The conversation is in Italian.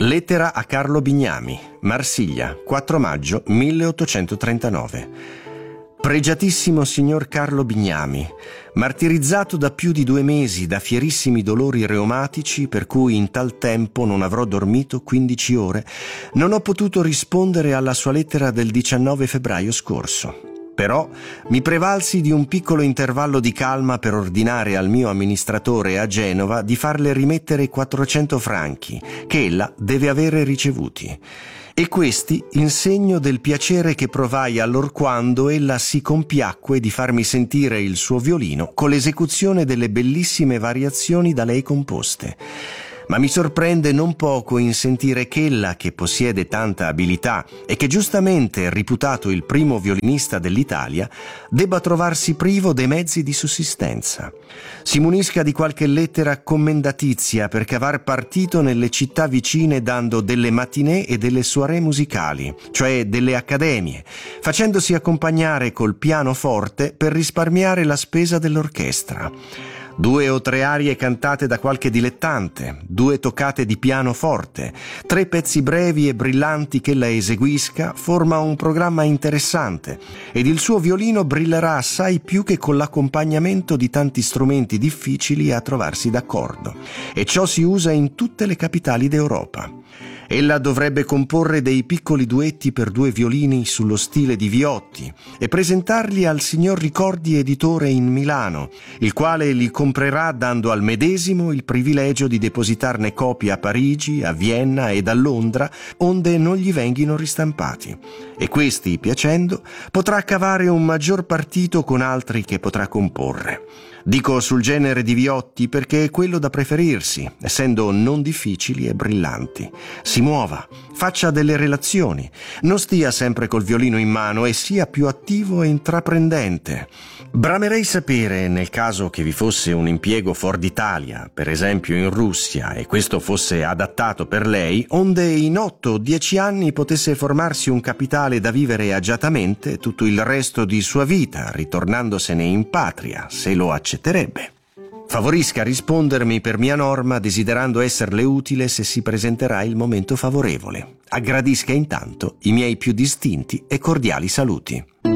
Lettera a Carlo Bignami, Marsiglia, 4 maggio 1839. Pregiatissimo signor Carlo Bignami, martirizzato da più di 2 mesi da fierissimi dolori reumatici, per cui in tal tempo non avrò dormito 15 ore, non ho potuto rispondere alla sua lettera del 19 febbraio scorso. Però mi prevalsi di un piccolo intervallo di calma per ordinare al mio amministratore a Genova di farle rimettere 400 franchi, che ella deve avere ricevuti. E questi in segno del piacere che provai allorquando ella si compiacque di farmi sentire il suo violino con l'esecuzione delle bellissime variazioni da lei composte. Ma mi sorprende non poco in sentire ch'ella, che possiede tanta abilità e che giustamente è riputato il primo violinista dell'Italia, debba trovarsi privo dei mezzi di sussistenza. Si munisca di qualche lettera commendatizia per cavar partito nelle città vicine dando delle matinée e delle soirée musicali, cioè delle accademie, facendosi accompagnare col pianoforte per risparmiare la spesa dell'orchestra. 2 o 3 arie cantate da qualche dilettante, 2 toccate di pianoforte, 3 pezzi brevi e brillanti che la eseguisca, forma un programma interessante ed il suo violino brillerà assai più che con l'accompagnamento di tanti strumenti difficili a trovarsi d'accordo. E ciò si usa in tutte le capitali d'Europa. Ella dovrebbe comporre dei piccoli duetti per 2 violini sullo stile di Viotti e presentarli al signor Ricordi editore in Milano, il quale li comprerà dando al medesimo il privilegio di depositarne copie a Parigi, a Vienna ed a Londra, onde non gli venghino ristampati. E questi, piacendo, potrà cavare un maggior partito con altri che potrà comporre. Dico sul genere di Viotti perché è quello da preferirsi, essendo non difficili e brillanti. Si muova, faccia delle relazioni, non stia sempre col violino in mano e sia più attivo e intraprendente. Bramerei sapere, nel caso che vi fosse un impiego fuor d'Italia, per esempio in Russia, e questo fosse adattato per lei, onde in 8 o 10 anni potesse formarsi un capitale da vivere agiatamente tutto il resto di sua vita, ritornandosene in patria, se lo accetterebbe. Favorisca a rispondermi per mia norma, desiderando esserle utile se si presenterà il momento favorevole. Aggradisca intanto i miei più distinti e cordiali saluti.